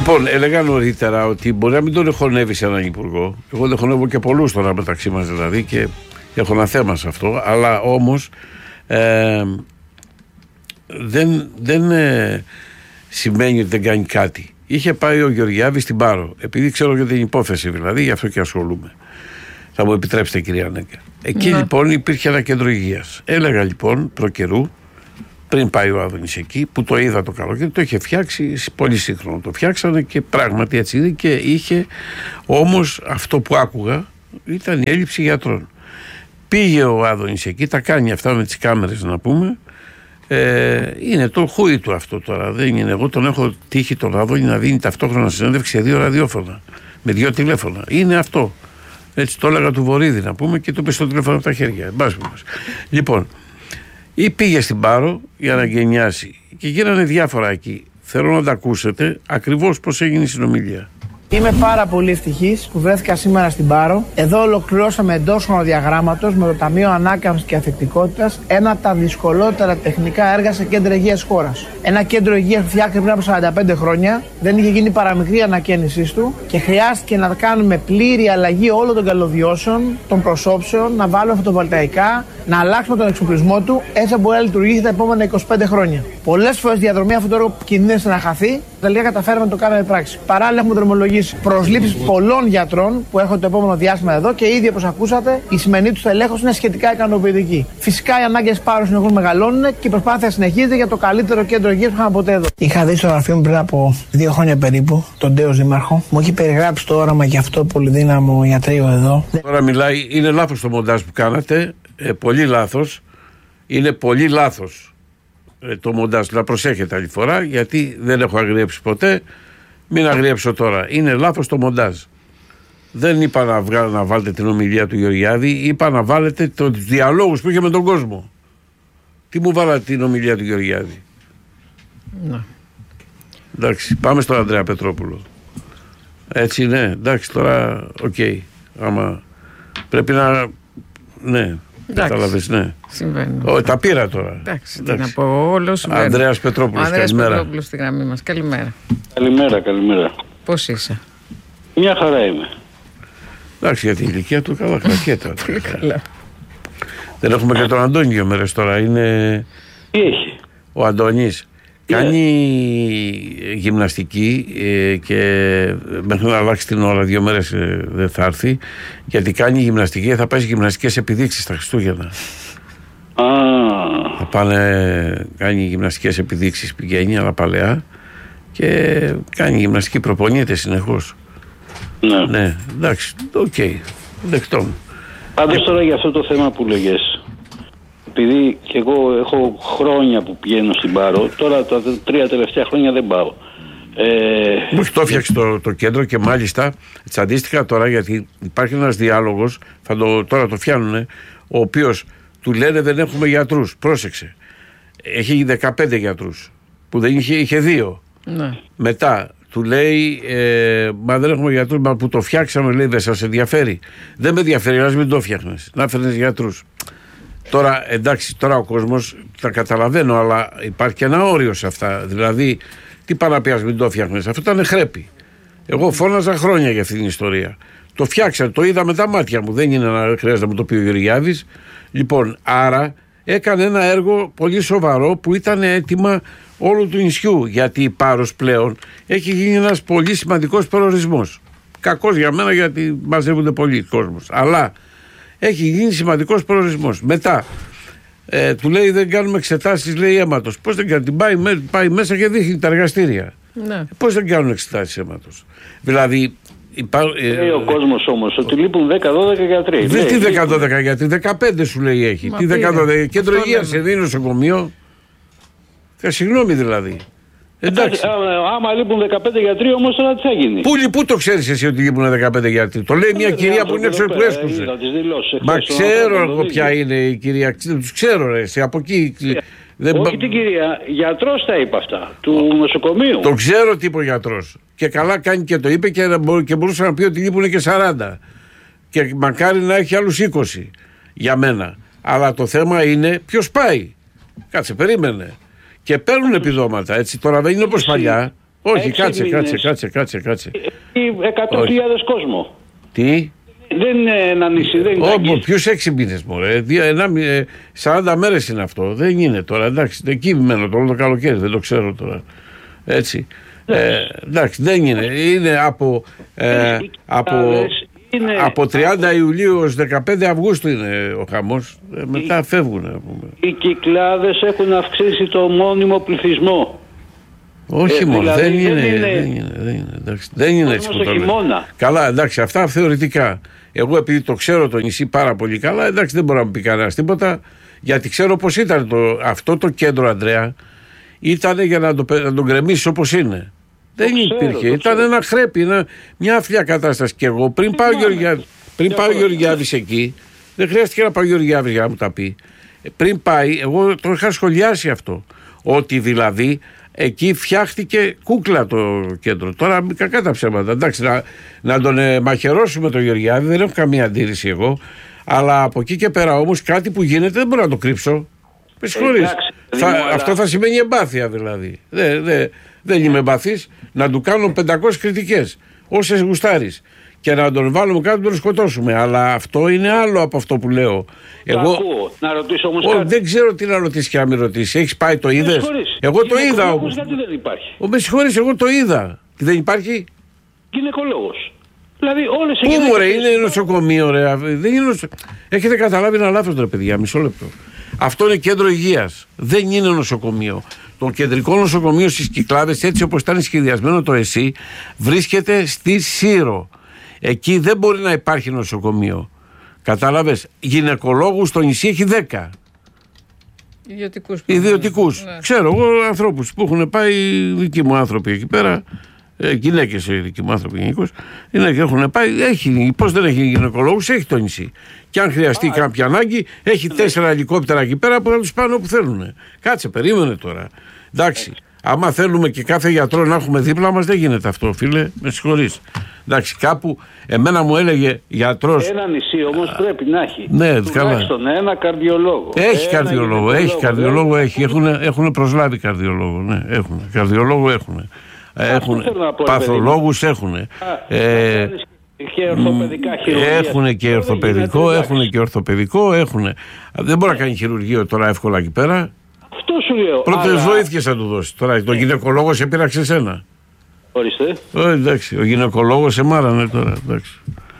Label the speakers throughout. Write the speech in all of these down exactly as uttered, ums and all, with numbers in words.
Speaker 1: Λοιπόν, έλεγα νωρίτερα ότι μπορεί να μην τον εχωνεύει σε έναν υπουργό. Εγώ δεν χωνεύω και πολλούς τώρα μεταξύ μας δηλαδή και έχω ένα θέμα σε αυτό. Αλλά όμως ε, δεν, δεν ε, σημαίνει ότι δεν κάνει κάτι. Είχε πάει ο Γεωργιάδης στην Πάρο, επειδή ξέρω για την υπόθεση δηλαδή, γι' αυτό και ασχολούμαι. Θα μου επιτρέψετε, κυρία Νέγκα. Εκεί ναι. λοιπόν υπήρχε ένα κέντρο υγείας. Έλεγα λοιπόν προ καιρού, πριν πάει ο Άδωνης εκεί, που το είδα το καλοκαίρι, το είχε φτιάξει πολύ σύγχρονο. Το φτιάξανε και πράγματι έτσι είναι και είχε, όμως αυτό που άκουγα ήταν η έλλειψη γιατρών. Πήγε ο Άδωνης εκεί, τα κάνει αυτά με τις κάμερες να πούμε. Ε, είναι το χούι του αυτό τώρα. Δεν είναι. Εγώ τον έχω τύχει τον Άδωνη να δίνει ταυτόχρονα συνέντευξη σε δύο ραδιόφωνα. Με δύο τηλέφωνα. Είναι αυτό. Έτσι το έλεγα του Βορύδη να πούμε και του πες το τηλέφωνο από τα χέρια. Λοιπόν, ή πήγε στην Πάρο για να γενιάσει και γίνανε διάφορα εκεί. Θέλω να τα ακούσετε ακριβώς πώς έγινε η συνομιλία.
Speaker 2: Είμαι πάρα πολύ ευτυχής που βρέθηκα σήμερα στην Πάρο. Εδώ ολοκληρώσαμε εντός χρονοδιαγράμματος με το Ταμείο Ανάκαμψης και Ανθεκτικότητας ένα από τα δυσκολότερα τεχνικά έργα σε κέντρα υγείας χώρας. Ένα κέντρο υγείας που φτιάχτηκε πριν από σαράντα πέντε χρόνια, δεν είχε γίνει παραμικρή ανακαίνισή του και χρειάστηκε να κάνουμε πλήρη αλλαγή όλων των καλωδιώσεων, των προσώψεων, να βάλουμε φωτοβολταϊκά, να αλλάξουμε τον εξοπλισμό του, έτσι μπορεί να λειτουργήσει τα επόμενα είκοσι πέντε χρόνια. Πολλές φορές διαδρομή αυτό το έργο κινδύνευσε να χαθεί, τελικά καταφέραμε να το κάνουμε πράξη. Παράλληλα, έχουμε δρομολογήσει προσλήψεις πολλών γιατρών που έρχονται το επόμενο διάστημα εδώ και ήδη, όπως ακούσατε, η σημερινή του στελέχωση είναι σχετικά ικανοποιητική. Φυσικά οι ανάγκες Πάρου συνεχώς μεγαλώνουν και η προσπάθεια συνεχίζεται για το καλύτερο κέντρο υγείας που είχαμε ποτέ εδώ. Είχα δει στο γραφείο μου πριν από δύο χρόνια περίπου τον τέος δήμαρχο. Μου έχει περιγράψει το όραμα για αυτό πολυδύναμο ιατρείο εδώ.
Speaker 1: Τώρα μιλάει, είναι λάθος το μοντάζ που κάνατε. Ε, πολύ λάθος. Είναι πολύ λάθος ε, το μοντάζ. Να προσέχετε άλλη φορά, γιατί δεν έχω αγριέψει ποτέ. Μην αγριέψω τώρα. Είναι λάθος το μοντάζ. Δεν είπα να, βγα... να βάλετε την ομιλία του Γεωργιάδη, είπα να βάλετε τους διαλόγους που είχε με τον κόσμο. Τι μου βάλατε την ομιλία του Γεωργιάδη? Να. Εντάξει, πάμε στον Ανδρέα Πετρόπουλο. Έτσι, ναι, εντάξει, τώρα, οκ. Okay. Άμα πρέπει να. Ναι, κατάλαβες, ναι.
Speaker 3: Συμβαίνει.
Speaker 1: Ω, τα πήρα τώρα.
Speaker 3: Εντάξει, τι να πω, όλος.
Speaker 1: Ανδρέας Πετρόπουλος,
Speaker 3: Ανδρέας
Speaker 1: καλημέρα.
Speaker 3: Πετρόπουλος στη γραμμή μας, καλημέρα.
Speaker 4: Καλημέρα, καλημέρα.
Speaker 3: Πώς είσαι?
Speaker 4: Μια χαρά είμαι.
Speaker 1: Εντάξει, για την ηλικία του καλά, κρακέτα.
Speaker 3: Πολύ καλά.
Speaker 1: Δεν έχουμε και τον Αντώνη δύο μέρες τώρα, είναι.
Speaker 4: Τι έχει?
Speaker 1: Ο Αντώνης. Κάνει γυμναστική ε, και μέχρι να αλλάξει την ώρα, δύο μέρες ε, δεν θα έρθει, γιατί κάνει γυμναστική και θα πάει γυμναστικές επιδείξεις τα Χριστούγεννα.
Speaker 4: Α.
Speaker 1: Θα πάνε, κάνει γυμναστικές επιδείξεις, πηγαίνει, αλλά παλαιά, και κάνει γυμναστική, προπονείται συνεχώς.
Speaker 4: Ναι.
Speaker 1: Ναι, εντάξει, οκ, okay, δεκτό.
Speaker 4: Πάντως τώρα για αυτό το θέμα που λέγες, επειδή και εγώ έχω χρόνια που πηγαίνω στην Πάρο, τώρα τα τρία τελευταία χρόνια δεν πάω. Ε...
Speaker 1: Μου το έφτιαξε το, το κέντρο και μάλιστα έτσι αντίστοιχα τώρα, γιατί υπάρχει ένας διάλογος, θα το, τώρα το φτιάνουνε, ο οποίος του λένε δεν έχουμε γιατρούς. Πρόσεξε. Έχει δεκαπέντε γιατρούς που δεν είχε, είχε δύο. Ναι. Μετά του λέει, ε, μα δεν έχουμε γιατρούς, μα που το φτιάξαμε, λέει, δεν σας ενδιαφέρει? Δεν με ενδιαφέρει, ας μην το φτιάχνες, να φέρνεις γιατρούς. Τώρα, εντάξει, τώρα ο κόσμος τα καταλαβαίνω, αλλά υπάρχει και ένα όριο σε αυτά. Δηλαδή, τι παραπιάς μην το φτιάχνες? Αυτό ήταν χρέπη. Εγώ φώναζα χρόνια για αυτή την ιστορία. Το φτιάξα, το είδα με τα μάτια μου. Δεν είναι να χρειάζεται να μου το πει ο Γεωργιάδης. Λοιπόν, άρα έκανε ένα έργο πολύ σοβαρό που ήταν έτοιμα όλου του νησιού. Γιατί η Πάρος πλέον έχει γίνει ένας πολύ σημαντικός προορισμός. Κακός για μένα, γιατί μαζεύονται πολλοί κόσμος. Αλλά έχει γίνει σημαντικός προορισμός. Μετά ε, του λέει δεν κάνουμε εξετάσεις, λέει, αίματος. Πώς δεν κάνουν? Την πάει, πάει μέσα και δείχνει τα εργαστήρια. Ναι. Πώς δεν κάνουν εξετάσεις αίματος? Δηλαδή υπά, ε,
Speaker 4: λέει ο κόσμος όμως ότι λείπουν δέκα δώδεκα γιατροί.
Speaker 1: Δεν τι δέκα δώδεκα γιατί δεκαπέντε σου λέει έχει. Μα τι δέκα δώδεκα? Κέντρο υγείας σε δίνει νοσοκομείο. Ε, συγγνώμη δηλαδή. Εντάξει.
Speaker 4: Άμα λείπουν δεκαπέντε γιατροί όμως τώρα τι θα γίνει?
Speaker 1: Πού, πού το ξέρεις εσύ ότι λείπουν δεκαπέντε γιατροί? Το λέει μια κυρία που είναι έξω που έσκουσε. Μα ξέρω εγώ ποια είναι η κυρία. Τους ξέρω ρε εσύ από εκεί.
Speaker 4: Όχι την κυρία, γιατρός τα είπε αυτά, του νοσοκομείου.
Speaker 1: Το ξέρω τι είπε ο γιατρός. Και καλά κάνει και το είπε και μπορούσε να πει ότι λείπουν και σαράντα. Και μακάρι να έχει άλλους είκοσι για μένα. Αλλά το θέμα είναι ποιος πάει. Κάτσε, περίμενε. Και παίρνουν επιδόματα, έτσι. Τώρα δεν είναι όπως παλιά. Όχι, κάτσε, κάτσε, κάτσε, κάτσε, κάτσε.
Speaker 4: εκατό χιλιάδες κόσμο.
Speaker 1: Τι?
Speaker 4: Δεν είναι ένα νησί, δεν είναι.
Speaker 1: Όχι, ποιους έξι μήνες, μωρέ. σαράντα μέρες είναι αυτό. Δεν είναι τώρα, εντάξει. Εκεί μένω το όλο το καλοκαίρι, δεν το ξέρω τώρα. Έτσι. Ε, εντάξει, δεν είναι. Είναι από, ε, από, είναι... από τριάντα Ιουλίου ως δεκαπέντε Αυγούστου είναι ο χαμός. Ε, μετά οι... φεύγουν.
Speaker 4: Οι Κυκλάδες έχουν αυξήσει το μόνιμο πληθυσμό.
Speaker 1: Όχι
Speaker 4: ε,
Speaker 1: μόνο,
Speaker 4: δηλαδή
Speaker 1: δεν, είναι,
Speaker 4: δεν είναι.
Speaker 1: Δεν είναι, δεν είναι, εντάξει, δεν είναι έτσι που το λέω. Καλά, εντάξει, αυτά θεωρητικά. Εγώ επειδή το ξέρω το νησί πάρα πολύ καλά, εντάξει, δεν μπορώ να μου πει κανένα τίποτα, γιατί ξέρω πώς ήταν το, αυτό το κέντρο, Ανδρέα, ήταν για να το, να τον γκρεμίσει όπως είναι. Το δεν ξέρω, υπήρχε, ήταν ξέρω. Ένα χρέπι, ένα, μια αφλιά κατάσταση. Και εγώ πριν πάω Γεωργιάδης, πριν πάω Γεωργιάδης εκεί, δεν χρειάστηκε να πάω Γεωργιάδης για να μου τα πει. Πριν πάει, εγώ το είχα σχολιάσει αυτό. Ότι δηλαδή εκεί φτιάχτηκε κούκλα το κέντρο. Τώρα κακά τα ψέματα. Εντάξει, να, να τον ε, μαχαιρώσουμε τον Γεωργιάδη, δεν έχω καμία αντίρρηση εγώ. Αλλά από εκεί και πέρα όμως κάτι που γίνεται δεν μπορώ να το κρύψω. Με συγχωρείς. Αυτό θα σημαίνει εμπάθεια δηλαδή. Δεν δε, δεν είμαι εμπαθής να του κάνω πεντακόσιες κριτικές. Όσες γουστάρεις. Και να τον βάλουμε κάτω να τον σκοτώσουμε. Αλλά αυτό είναι άλλο από αυτό που λέω. Εγώ
Speaker 4: ακούω. Να ρωτήσω όμως
Speaker 1: ο,
Speaker 4: κάτι.
Speaker 1: Δεν ξέρω τι να ρωτήσει και να μην ρωτήσει. Έχεις πάει, το είδες? Εγώ το είδα όμως.
Speaker 4: Γιατί δεν υπάρχει.
Speaker 1: Ο, με συγχωρείς, εγώ το είδα. Και δεν υπάρχει.
Speaker 4: Γυναικολόγος. Δηλαδή όλες οι
Speaker 1: Πού
Speaker 4: γυναίκες...
Speaker 1: μου ρε, είναι νοσοκομείο ρε. Δεν είναι νοσο... Έχετε καταλάβει ένα λάθος ρε παιδιά, μισό λεπτό. Αυτό είναι κέντρο υγείας. Δεν είναι νοσοκομείο. Το κεντρικό νοσοκομείο στις Κυκλάδες, έτσι όπως ήταν σχεδιασμένο το ΕΣΥ, βρίσκεται στη Σύρο. Εκεί δεν μπορεί να υπάρχει νοσοκομείο. Κατάλαβες. Γυναικολόγους στο νησί έχει δέκα.
Speaker 3: Ιδιωτικούς.
Speaker 1: Ιδιωτικούς.
Speaker 3: Ναι.
Speaker 1: Ξέρω εγώ ανθρώπους που έχουν πάει, δικοί μου άνθρωποι εκεί πέρα. Ε, γυναίκες, δικοί μου άνθρωποι γενικώς. Έχουν πάει. Έχει. Πώς δεν έχει γυναικολόγους, έχει το νησί. Και αν χρειαστεί Α, κάποια ανάγκη, έχει τέσσερα ελικόπτερα εκεί πέρα που θα τους πάνε όπου θέλουν. Κάτσε, περίμενε τώρα. Εντάξει. Άμα θέλουμε και κάθε γιατρό να έχουμε δίπλα μας, δεν γίνεται αυτό, φίλε. Με συγχωρείς. Εντάξει, κάπου εμένα μου έλεγε γιατρός.
Speaker 4: Ένα νησί όμως πρέπει να έχει.
Speaker 1: Ναι,
Speaker 4: τουλάχιστον ένα καρδιολόγο.
Speaker 1: Έχει
Speaker 4: ένα
Speaker 1: καρδιολόγο, έχει καρδιολόγο, έχει. Έχουν, έχουν προσλάβει καρδιολόγο. Ναι, έχουν. Καρδιολόγο έχουν. Έχουν. Παθολόγους έχουν. Ε,
Speaker 4: και ορθοπαιδικά χειρουργία.
Speaker 1: Έχουν και ορθοπαιδικό, έχουν και ορθοπαιδικό, έχουν. Δεν μπορεί να κάνει χειρουργείο τώρα εύκολα εκεί πέρα.
Speaker 4: Αυτό σου λέω.
Speaker 1: Πρώτες αλλά... βοήθειες θα του δώσει. Τώρα τον γυναικολόγο σε πείραξε εσένα.
Speaker 4: Ορίστε.
Speaker 1: Oh, εντάξει, ο γυναικολόγος σε μάρανε τώρα. Εντάξει.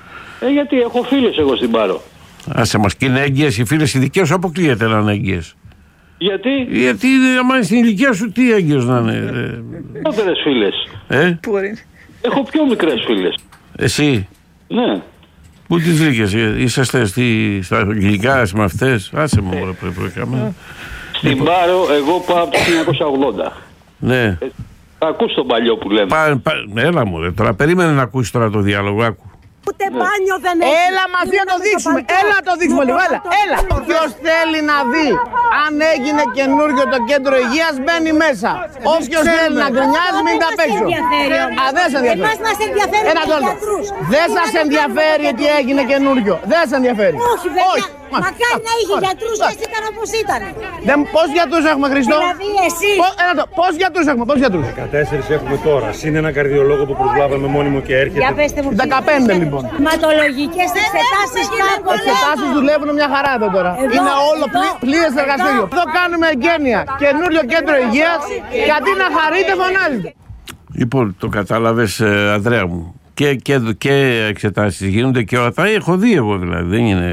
Speaker 4: Ε, γιατί έχω φίλες εγώ στην Πάρο.
Speaker 1: Άσε μας, και είναι έγκυες οι φίλες οι δικές σου, αποκλείεται να είναι έγκυες.
Speaker 4: Γιατί?
Speaker 1: Γιατί άμα είναι στην ηλικία σου, τι έγκυος να είναι.
Speaker 4: Μικρότερες φίλες.
Speaker 1: Ε?
Speaker 4: Έχω πιο μικρές φίλες.
Speaker 1: Εσύ?
Speaker 4: Ναι.
Speaker 1: Πού τις βρήκες, είσαστε στη, στα αγγλικά, με αυτές? Άσε μου, ωραία, πρέπει να κάνουμε.
Speaker 4: Στην Πάρο, εγώ πάω από το χίλια εννιακόσια ογδόντα.
Speaker 1: Ναι.
Speaker 4: Ε, θα ακούς τον παλιό που λέμε.
Speaker 1: Πα, πα, έλα μου, ρε, τώρα περίμενε να ακούσει τώρα το διάλογο, άκου.
Speaker 5: Ούτε μπάνιο δεν έχει.
Speaker 2: Έλα μαζί να το δείξουμε. Έλα να το δείξουμε λίγο. Έλα. Έλα. Ποιος θέλει να δει αν έγινε καινούριο το κέντρο υγείας, μπαίνει μέσα. Όποιος θέλει να γκρινιάζει, μην τα παίξει. Α, δεν σε ενδιαφέρει.
Speaker 5: Εμάς μας ενδιαφέρει τους γιατρούς.
Speaker 2: Δεν σας ενδιαφέρει τι έγινε καινούριο. Δεν σας ενδιαφέρει.
Speaker 5: Όχι, βέβαια. Μακάρι να είχε γιατρούς και ήταν όπως ήταν.
Speaker 2: Πόσους γιατρούς έχουμε, Χριστό?
Speaker 5: Δηλαδή εσύ.
Speaker 2: Πόσους γιατρούς έχουμε, πόσους γιατρούς?
Speaker 6: δεκατέσσερα έχουμε τώρα. Συν ένα καρδιολόγο που προσλάβαμε μόνιμο και έρχεται.
Speaker 5: Για πέστε μου.
Speaker 2: δεκαπέντε λοιπόν.
Speaker 5: Ματολογικές εξετάσεις κάπου.
Speaker 2: Εξετάσεις δουλεύουν μια χαρά εδώ τώρα.
Speaker 5: Εδώ,
Speaker 2: είναι όλο
Speaker 5: εδώ,
Speaker 2: πλήρες εργαστήριο. Εδώ κάνουμε εγγένεια. Καινούριο κέντρο υγείας και αντί να χαρείτε φωνάζετε.
Speaker 1: Λοιπόν, το κατάλαβες, ε, Ανδρέα μου. Και, και, και εξετάσεις γίνονται και όλα αυτά. Έχω δει εγώ δηλαδή. Δεν είναι.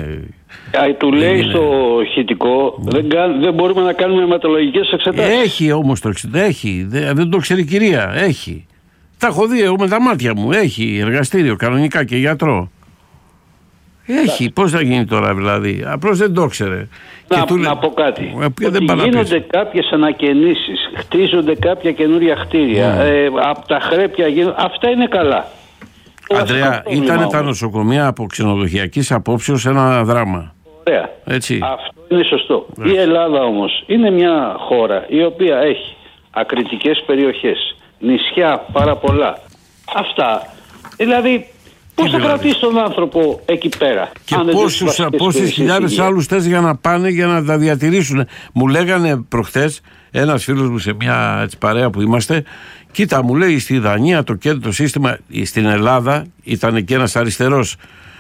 Speaker 4: Του λέει είναι... στο ηχητικό, δεν, δεν μπορούμε να κάνουμε αιματολογικές εξετάσεις.
Speaker 1: Έχει όμως το εξετάσεις. Έχει. Δεν, δεν το ξέρει η κυρία. Έχει. Τα έχω δει εγώ με τα μάτια μου. Έχει εργαστήριο κανονικά και γιατρό. Έχει. Πώς θα γίνει τώρα δηλαδή. Απλώς δεν το ξέρε.
Speaker 4: Να,
Speaker 1: και του...
Speaker 4: να πω κάτι.
Speaker 1: Ε,
Speaker 4: ότι
Speaker 1: δεν
Speaker 4: γίνονται κάποιες ανακαινήσεις. Χτίζονται κάποια καινούρια κτίρια. Mm. Ε, από τα χρέπια γίνονται. Αυτά είναι καλά.
Speaker 1: Αντρέα, ήταν τα νοσοκομεία από ξενοδοχειακής απόψεως ένα δράμα.
Speaker 4: Ωραία.
Speaker 1: Έτσι.
Speaker 4: Αυτό είναι σωστό.
Speaker 1: Yeah.
Speaker 4: Η Ελλάδα όμως είναι μια χώρα η οποία έχει ακριτικές περιοχές, νησιά πάρα πολλά. Αυτά. Δηλαδή, πώς θα δηλαδή κρατήσει τον άνθρωπο εκεί πέρα?
Speaker 1: Και πόσους, πόσες χιλιάδες άλλους θες για να πάνε για να τα διατηρήσουν? Μου λέγανε προχθές ένας φίλος μου σε μια έτσι, παρέα που είμαστε, κοίτα μου λέει στη Δανία το κέντρο το σύστημα, στην Ελλάδα ήταν και ένας αριστερός,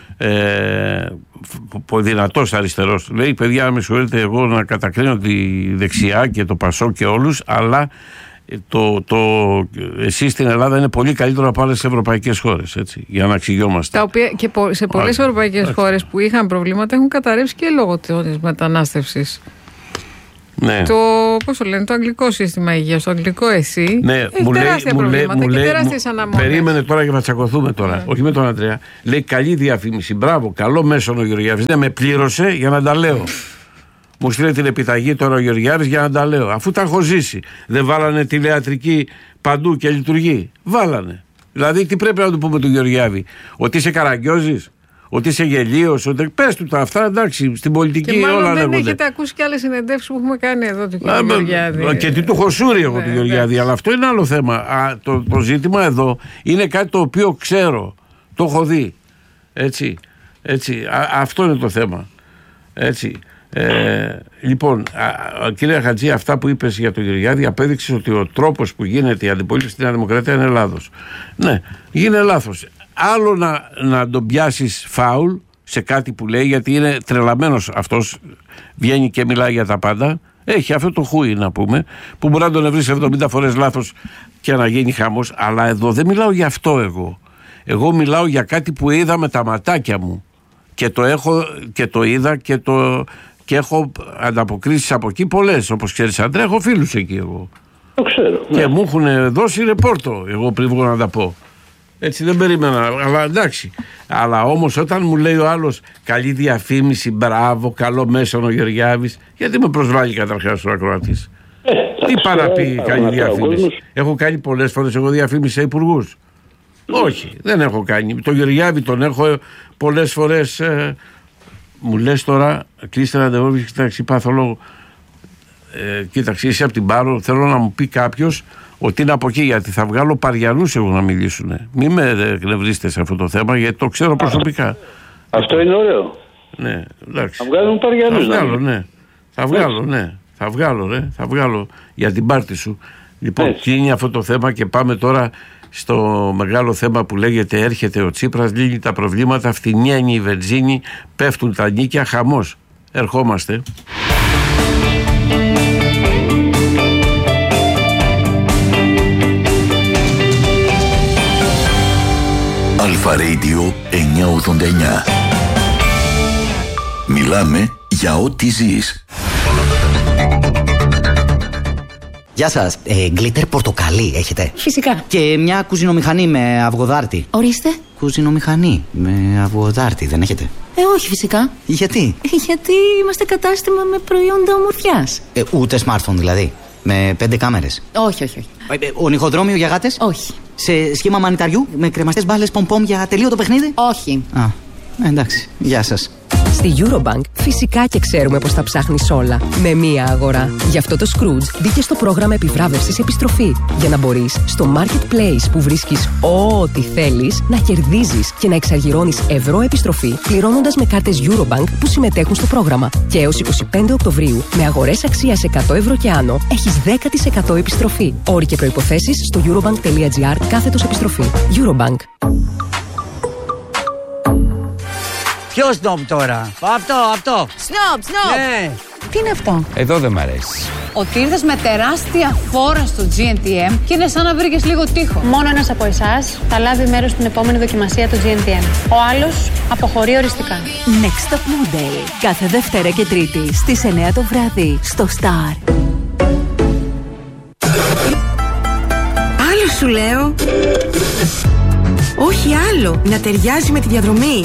Speaker 1: ε, δυνατός αριστερός. Λέει παιδιά με συγχωρείτε εγώ να κατακρίνω τη δεξιά και το Πασό και όλους, αλλά το, το, εσείς στην Ελλάδα είναι πολύ καλύτερο από άλλες ευρωπαϊκές χώρες, έτσι, για να εξηγιόμαστε.
Speaker 3: Τα οποία και σε πολλές ευρωπαϊκές χώρες που είχαν προβλήματα έχουν καταρρεύσει και λόγω της μετανάστευσης.
Speaker 1: Ναι.
Speaker 3: Το, πώς το λένε, το αγγλικό σύστημα υγείας, το αγγλικό ΕΣΥ,
Speaker 1: ναι,
Speaker 3: έχει
Speaker 1: μου
Speaker 3: τεράστια
Speaker 1: λέει,
Speaker 3: προβλήματα
Speaker 1: μου
Speaker 3: και
Speaker 1: λέει,
Speaker 3: τεράστιες αναμονές.
Speaker 1: Περίμενε τώρα και θα τσακωθούμε τώρα, ναι. Όχι με τον Αντρέα. Λέει καλή διαφήμιση, μπράβο, καλό μέσον ο Γεωργιάδης. Ναι, με πλήρωσε για να τα λέω. Μου στείλε την επιταγή τώρα ο Γεωργιάδης για να τα λέω. Αφού τα έχω ζήσει. Δεν βάλανε τηλεατρική παντού και λειτουργεί. Βάλανε. Δηλαδή τι πρέπει να του πούμε του Γεωργιάδη, ότι είσαι καραγκιόζης, ότι είσαι γελίος, ότι πες του τα αυτά, εντάξει, στην πολιτική
Speaker 3: και μάλλον
Speaker 1: όλα
Speaker 3: δεν
Speaker 1: λέγονται.
Speaker 3: έχετε ακούσει και άλλες συνεντεύξεις που έχουμε κάνει εδώ του κ. Γεωργιάδη.
Speaker 1: Και τι του έχω σούρει εγώ του Γεωργιάδη, αλλά αυτό είναι άλλο θέμα. Α, το, το ζήτημα εδώ είναι κάτι το οποίο ξέρω, το έχω δει. Έτσι, έτσι, α, αυτό είναι το θέμα. Έτσι. Ε, λοιπόν, α, κύριε Χατζή, αυτά που είπες για τον Γεωργιάδη απέδειξε ότι ο τρόπος που γίνεται η αντιπολίτευση στην Δημοκρατία είναι λάθος. Ναι, γίνεται λάθος. Άλλο να, να τον πιάσεις φάουλ σε κάτι που λέει, γιατί είναι τρελαμένος αυτός, βγαίνει και μιλάει για τα πάντα. Έχει αυτό το χούι να πούμε, που μπορεί να τον βρεις εβδομήντα φορές λάθος και να γίνει χαμός. Αλλά εδώ δεν μιλάω για αυτό εγώ. Εγώ μιλάω για κάτι που είδα με τα ματάκια μου. Και το έχω και το είδα και το... Και έχω ανταποκρίσεις από εκεί πολλές. Όπως ξέρεις, Αντρέα, έχω φίλους εκεί εγώ.
Speaker 4: Το ξέρω.
Speaker 1: Και
Speaker 4: ναι.
Speaker 1: μου έχουν δώσει ρεπόρτο, εγώ πριν βγω να τα πω. Έτσι δεν περίμενα, αλλά εντάξει. Αλλά όμως όταν μου λέει ο άλλος καλή διαφήμιση, μπράβο, καλό μέσον ο Γεωργιάδης, γιατί με προσβάλλει καταρχάς ο ακροατής.
Speaker 4: Ε,
Speaker 1: Τι πάει να πει
Speaker 4: ε,
Speaker 1: καλή
Speaker 4: ε,
Speaker 1: διαφήμιση.
Speaker 4: ε,
Speaker 1: Έχω κάνει πολλές φορές εγώ διαφήμιση σε υπουργούς. Όχι, δεν έχω κάνει. Το Γεωργιάδη τον έχω πολλές φορές. Ε, μου λες τώρα, κλείστε ραντεβού, κοιτάξτε, παθολόγο. Ε, κοίταξε, είσαι από την Πάρο, θέλω να μου πει κάποιος ότι είναι από εκεί, γιατί θα βγάλω Παριανούς εγώ να μιλήσουν. Μην με εκνευρίσετε σε αυτό το θέμα, γιατί το ξέρω προσωπικά.
Speaker 4: Αυτό είναι ωραίο.
Speaker 1: Ναι, εντάξει.
Speaker 4: Θα βγάλουν Παριανούς.
Speaker 1: Θα βγάλω, ναι. Θα βγάλω, ναι. Θα βγάλω, ρε. Θα βγάλω για την πάρτι σου. Λοιπόν, κλείνει αυτό το θέμα και πάμε τώρα στο μεγάλο θέμα που λέγεται έρχεται ο Τσίπρας, λύνει τα προβλήματα, φτηνιαίνει η βενζίνη, πέφτουν τα νίκια, χαμός. Ερχόμαστε.
Speaker 7: Αλφα Radio εννιακόσια ογδόντα εννιά. Μιλάμε για ό,τι ζεις.
Speaker 8: Γεια σας. Ε, γκλίτερ πορτοκαλί έχετε?
Speaker 5: Φυσικά.
Speaker 8: Και μια κουζινομηχανή με αυγοδάρτη.
Speaker 5: Ορίστε.
Speaker 8: Κουζινομηχανή με αυγοδάρτη δεν έχετε?
Speaker 5: Ε, όχι φυσικά.
Speaker 8: Γιατί?
Speaker 5: Γιατί είμαστε κατάστημα με προϊόντα ομορφιάς.
Speaker 8: Ε, ούτε smartphone δηλαδή? Με πέντε κάμερες?
Speaker 5: Όχι, όχι, όχι.
Speaker 8: Ε, ε, ονυχοδρόμιο για γάτες?
Speaker 5: Όχι.
Speaker 8: Σε σχήμα μανιταριού με κρεμαστές μπάλες πομ-πομ για τελείωτο παιχνίδι?
Speaker 5: Όχι.
Speaker 8: Α, εντάξει. Γεια σας.
Speaker 9: Στη Eurobank φυσικά και ξέρουμε πως τα ψάχνεις όλα με μία αγορά. Γι' αυτό το Scrooge μπήκε στο πρόγραμμα επιβράβευσης επιστροφή. Για να μπορείς στο Marketplace που βρίσκεις ό,τι θέλεις να κερδίζεις και να εξαργυρώνεις ευρώ επιστροφή πληρώνοντας με κάρτες Eurobank που συμμετέχουν στο πρόγραμμα. Και έως είκοσι πέντε Οκτωβρίου με αγορές αξίας εκατό ευρώ και άνω έχεις δέκα τοις εκατό επιστροφή. Όροι και προϋποθέσεις στο eurobank.gr κάθετος επιστροφή. Eurobank.
Speaker 10: Ποιο σνόπ τώρα? Αυτό, αυτό.
Speaker 5: Σνόπ, σνόπ.
Speaker 10: Ναι.
Speaker 5: Τι είναι αυτό?
Speaker 10: Εδώ δεν μ' αρέσει.
Speaker 11: Ότι ήρθες με τεράστια φόρα στο τζι εν τι εμ και είναι σαν να βρήκες λίγο τείχο.
Speaker 12: Μόνο ένας από εσάς θα λάβει μέρος στην επόμενη δοκιμασία του τζι εν τι εμ. Ο άλλος αποχωρεί οριστικά.
Speaker 9: Next Top Model. Κάθε Δευτέρα και Τρίτη στις εννιά το βράδυ στο Star.
Speaker 13: Άλλο σου λέω. Όχι άλλο, να ταιριάζει με τη διαδρομή.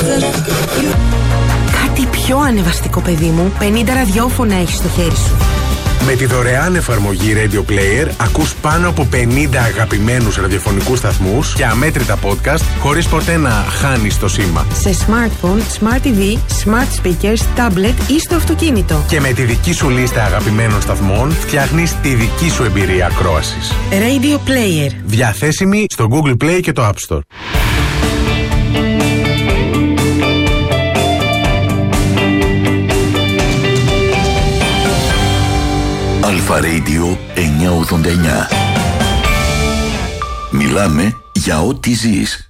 Speaker 13: Κάτι πιο ανεβαστικό, παιδί μου. πενήντα ραδιόφωνα έχεις στο χέρι σου.
Speaker 14: Με τη δωρεάν εφαρμογή Radio Player ακούς πάνω από πενήντα αγαπημένους ραδιοφωνικούς σταθμούς και αμέτρητα podcast χωρίς ποτέ να χάνεις το σήμα.
Speaker 13: Σε smartphone, smart τι βι, smart speakers, tablet ή στο αυτοκίνητο.
Speaker 14: Και με τη δική σου λίστα αγαπημένων σταθμών φτιάχνεις τη δική σου εμπειρία ακρόασης.
Speaker 13: Radio Player.
Speaker 14: Διαθέσιμη στο Google Play και το App Store.
Speaker 7: Αλφα Radio εννιακόσια εννιά ογδόντα εννιά. Μιλάμε για ό,τι ζεις.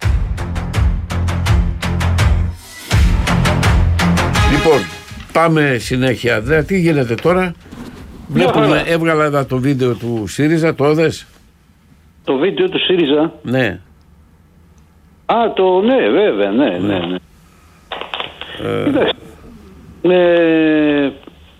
Speaker 1: Λοιπόν, πάμε συνέχεια. Δε, τι γίνεται τώρα? Βλέπουμε, έβγαλα εδώ το βίντεο του ΣΥΡΙΖΑ, το έδες?
Speaker 4: Το βίντεο του ΣΥΡΙΖΑ?
Speaker 1: Ναι.
Speaker 4: Α, το ναι, βέβαια, ναι, ναι, ναι. Ε... Κοιτάξτε, ε,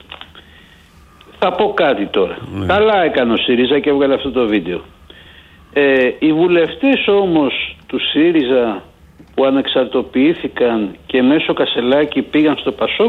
Speaker 4: θα πω κάτι τώρα. Ναι. Καλά έκανε ο ΣΥΡΙΖΑ και έβγαλε αυτό το βίντεο. Ε, οι βουλευτές όμως του ΣΥΡΙΖΑ που ανεξαρτοποιήθηκαν και μέσω Κασελάκη πήγαν στο ΠΑΣΟΚ